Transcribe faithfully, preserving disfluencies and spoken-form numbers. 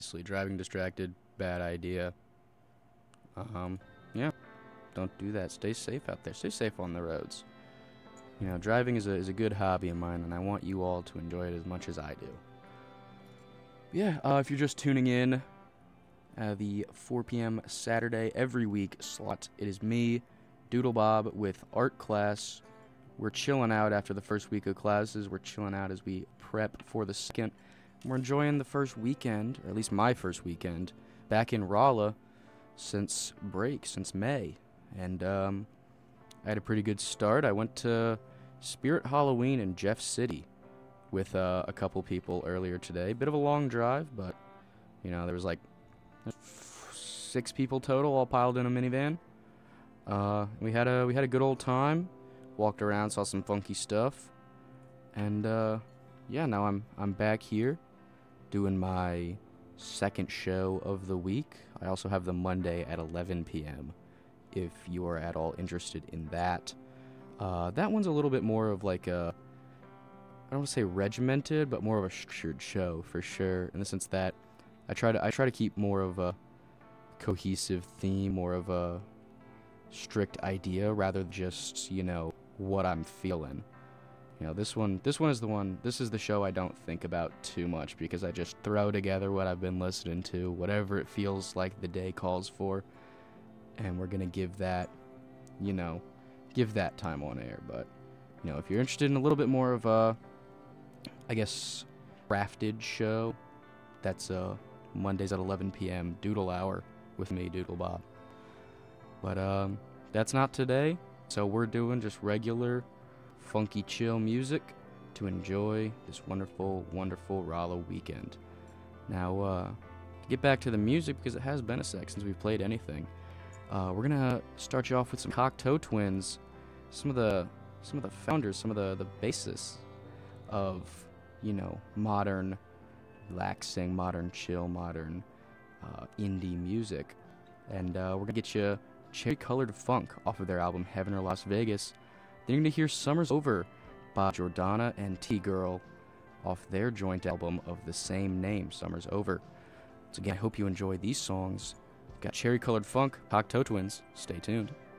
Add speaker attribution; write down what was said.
Speaker 1: Obviously, driving distracted, bad idea. Um, yeah, don't do that. Stay safe out there. Stay safe on the roads. You know, driving is a, is a good hobby of mine, and I want you all to enjoy it as much as I do. Yeah, uh, if you're just tuning in, uh, the four p.m. Saturday every week slot, it is me, Doodle Bob, with art class. We're chilling out after the first week of classes. We're chilling out as we prep for the second. We're enjoying the first weekend, or at least my first weekend, back in Rolla since break, since May. And um, I had a pretty good start. I went to Spirit Halloween in Jeff City with uh, a couple people earlier today. Bit of a long drive, but, you know, there was like six people total all piled in a minivan. Uh, we had a we had a good old time. Walked around, saw some funky stuff, and uh, yeah, now I'm I'm back here doing my second show of the week. I also have the Monday at eleven p.m. if you are at all interested in that. Uh, that one's a little bit more of like a, I don't want to say regimented, but more of a structured show for sure. In the sense that I try to I try to keep more of a cohesive theme, more of a strict idea, rather than just, you know, what I'm feeling. You know, this one this one is the one this is the show I don't think about too much, because I just throw together what I've been listening to, whatever it feels like the day calls for, and we're gonna give that, you know, give that time on air. But, you know, if you're interested in a little bit more of a, I guess, crafted show, that's uh Mondays at eleven p.m. Doodle Hour with me, Doodle Bob. But um that's not today. So we're doing just regular, funky, chill music to enjoy this wonderful, wonderful Rolla weekend. Now, uh, to get back to the music, because it has been a sec since we've played anything, uh, we're gonna start you off with some Cocteau Twins, some of the some of the founders, some of the the basis of, you know, modern, relaxing, modern chill, modern uh, indie music, and uh, we're gonna get you Cherry Colored Funk off of their album Heaven or Las Vegas. Then you're going to hear Summer's Over by Jordana and T-Girl off their joint album of the same name, Summer's Over. So again, I hope you enjoy these songs. Got Cherry Colored Funk, Cocteau Twins. Stay tuned.